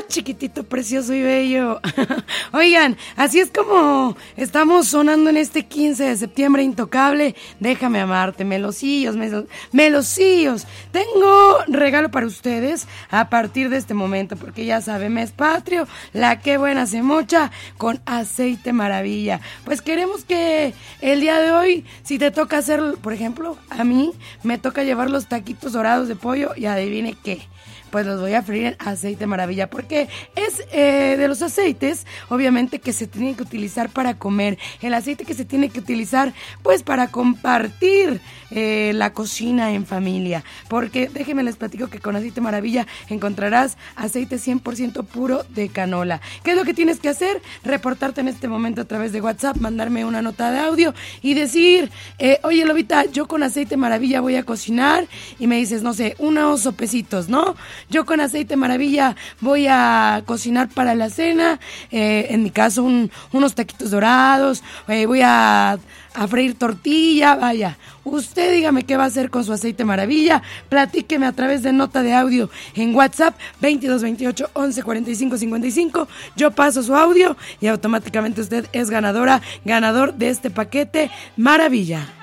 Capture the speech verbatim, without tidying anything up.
chiquitito, precioso y bello. Oigan, así es como estamos sonando en este quince de septiembre intocable. Déjame amarte, melosillos, melo- melosillos. Tengo regalo para ustedes a partir de este momento, porque ya saben, mes patrio, la que buena se mocha con aceite maravilla. Pues queremos que el día de hoy, si te toca hacer, por ejemplo, a mí me toca llevar los taquitos dorados de pollo y adivine qué. Pues los voy a freír en aceite maravilla, porque es eh, de los aceites, obviamente, que se tienen que utilizar para comer. El aceite que se tiene que utilizar, pues, para compartir eh, la cocina en familia. Porque déjenme les platico que con aceite maravilla encontrarás aceite cien por ciento puro de canola. ¿Qué es lo que tienes que hacer? Reportarte en este momento a través de WhatsApp, mandarme una nota de audio y decir, eh, oye, Lobita, yo con aceite maravilla voy a cocinar, y me dices, no sé, unos sopecitos, ¿no? Yo con aceite maravilla voy a cocinar para la cena, eh, en mi caso un, unos taquitos dorados, eh, voy a, a freír tortilla, vaya. Usted dígame qué va a hacer con su aceite maravilla, platíqueme a través de nota de audio en WhatsApp veintidós veintiocho once cuarenta y cinco cincuenta y cinco. Yo paso su audio y automáticamente usted es ganadora, ganador de este paquete maravilla.